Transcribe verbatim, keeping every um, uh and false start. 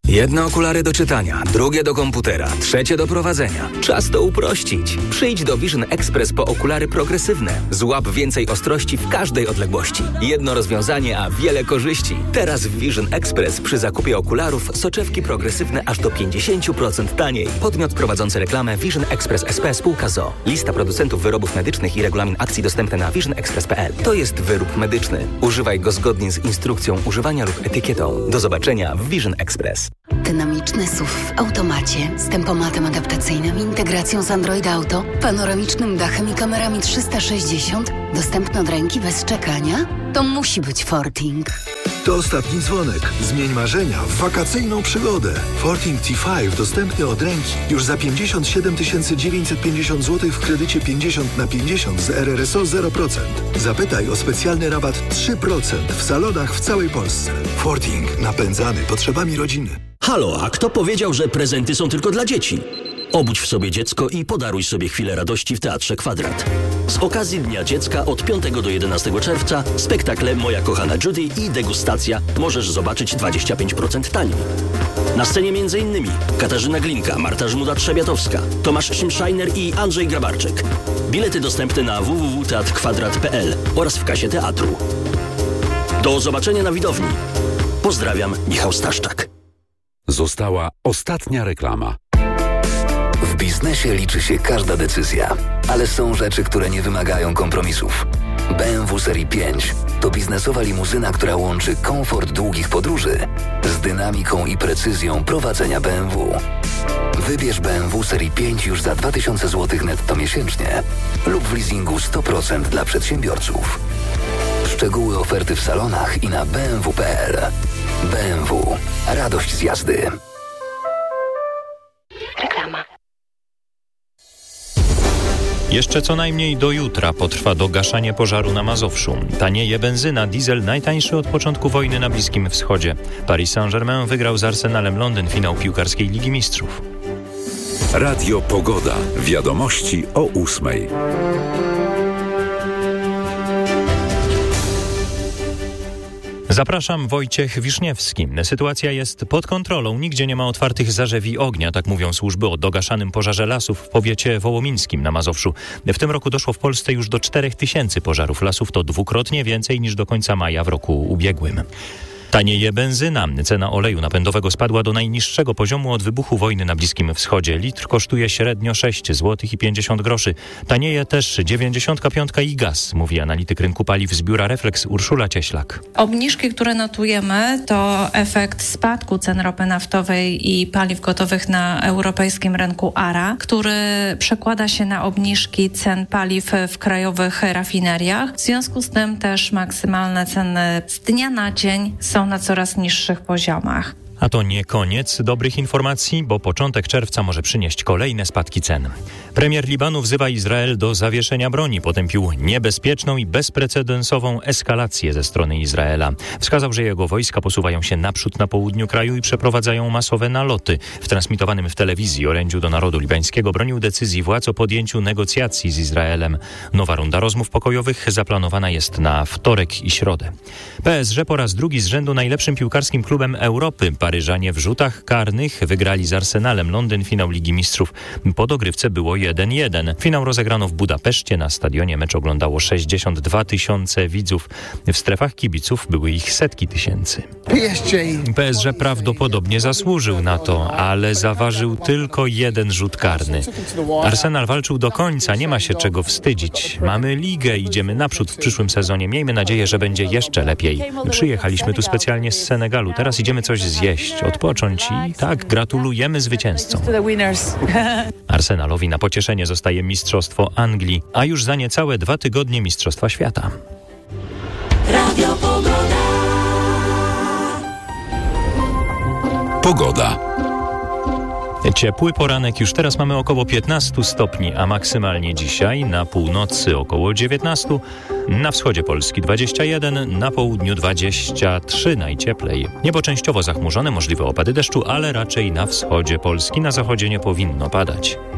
Jedne okulary do czytania, drugie do komputera, trzecie do prowadzenia. Czas to uprościć. Przyjdź do Vision Express po okulary progresywne. Złap więcej ostrości w każdej odległości. Jedno rozwiązanie, a wiele korzyści. Teraz w Vision Express przy zakupie okularów soczewki progresywne aż do pięćdziesiąt procent taniej. Podmiot prowadzący reklamę Vision Express S P Spółka z o o. Lista producentów wyrobów medycznych i regulamin akcji dostępne na vision express kropka p l. To jest wyrób medyczny. Używaj go zgodnie z instrukcją używania lub etykietą. Do zobaczenia w Vision Express. Dynamiczny S U V w automacie z tempomatem adaptacyjnym, integracją z Android Auto, panoramicznym dachem i kamerami trzysta sześćdziesiąt, dostępny od ręki bez czekania? To musi być Forting. To ostatni dzwonek. Zmień marzenia w wakacyjną przygodę. Forting T pięć dostępny od ręki już za pięćdziesiąt siedem tysięcy dziewięćset pięćdziesiąt złotych w kredycie pięćdziesiąt na pięćdziesiąt z R R S O zero procent. Zapytaj o specjalny rabat trzy procent w salonach w całej Polsce. Forting. Napędzany potrzebami rodziny. Halo, a kto powiedział, że prezenty są tylko dla dzieci? Obudź w sobie dziecko i podaruj sobie chwilę radości w Teatrze Kwadrat. Z okazji Dnia Dziecka od piątego do jedenastego czerwca spektakle Moja kochana Judy i Degustacja możesz zobaczyć dwadzieścia pięć procent taniej. Na scenie m.in. Katarzyna Glinka, Marta Żmuda-Trzebiatowska, Tomasz Szymszajner i Andrzej Grabarczyk. Bilety dostępne na w w w kropka teatr kwadrat kropka p l oraz w kasie teatru. Do zobaczenia na widowni. Pozdrawiam, Michał Staszczak. Została ostatnia reklama. W biznesie liczy się każda decyzja, ale są rzeczy, które nie wymagają kompromisów. B M W Serii pięć to biznesowa limuzyna, która łączy komfort długich podróży z dynamiką i precyzją prowadzenia B M W. Wybierz B M W Serii pięć już za dwa tysiące złotych netto miesięcznie lub w leasingu sto procent dla przedsiębiorców. Szczegóły oferty w salonach i na b m w kropka p l. B M W. Radość z jazdy. Reklama. Jeszcze co najmniej do jutra potrwa dogaszanie pożaru na Mazowszu. Tanieje benzyna, diesel najtańszy od początku wojny na Bliskim Wschodzie. Paris Saint-Germain wygrał z Arsenalem Londyn finał piłkarskiej Ligi Mistrzów. Radio Pogoda. Wiadomości o ósmej. Zapraszam, Wojciech Wiszniewski. Sytuacja jest pod kontrolą. Nigdzie nie ma otwartych zarzewi ognia, tak mówią służby o dogaszanym pożarze lasów w powiecie wołomińskim na Mazowszu. W tym roku doszło w Polsce już do czterech tysięcy pożarów lasów. To dwukrotnie więcej niż do końca maja w roku ubiegłym. Tanieje benzyna. Cena oleju napędowego spadła do najniższego poziomu od wybuchu wojny na Bliskim Wschodzie. Litr kosztuje średnio sześć złotych i pięćdziesiąt groszy. Tanieje też dziewięćdziesiątka piątka i gaz, mówi analityk rynku paliw z biura Reflex Urszula Cieślak. Obniżki, które notujemy, to efekt spadku cen ropy naftowej i paliw gotowych na europejskim rynku A R A, który przekłada się na obniżki cen paliw w krajowych rafineriach. W związku z tym też maksymalne ceny z dnia na dzień są na coraz niższych poziomach. A to nie koniec dobrych informacji, bo początek czerwca może przynieść kolejne spadki cen. Premier Libanu wzywa Izrael do zawieszenia broni. Potępił niebezpieczną i bezprecedensową eskalację ze strony Izraela. Wskazał, że jego wojska posuwają się naprzód na południu kraju i przeprowadzają masowe naloty. W transmitowanym w telewizji orędziu do narodu libańskiego bronił decyzji władz o podjęciu negocjacji z Izraelem. Nowa runda rozmów pokojowych zaplanowana jest na wtorek i środę. P S G po raz drugi z rzędu najlepszym piłkarskim klubem Europy. Paryżanie w rzutach karnych wygrali z Arsenalem Londyn finał Ligi Mistrzów. Po dogrywce było jeden jeden. Finał rozegrano w Budapeszcie. Na stadionie mecz oglądało sześćdziesiąt dwa tysiące widzów. W strefach kibiców były ich setki tysięcy. P S G prawdopodobnie zasłużył na to, ale zaważył tylko jeden rzut karny. Arsenal walczył do końca, nie ma się czego wstydzić. Mamy ligę, idziemy naprzód w przyszłym sezonie. Miejmy nadzieję, że będzie jeszcze lepiej. Przyjechaliśmy tu specjalnie z Senegalu. Teraz idziemy coś zjeść, odpocząć i tak gratulujemy zwycięzcom. Arsenalowi na pocieszenie zostaje Mistrzostwo Anglii, a już za niecałe dwa tygodnie Mistrzostwa Świata. Radio Pogoda. Pogoda. Ciepły poranek, już teraz mamy około piętnaście stopni, a maksymalnie dzisiaj na północy około dziewiętnaście, na wschodzie Polski dwadzieścia jeden, na południu dwadzieścia trzy najcieplej. Niebo częściowo zachmurzone, możliwe opady deszczu, ale raczej na wschodzie Polski, na zachodzie nie powinno padać.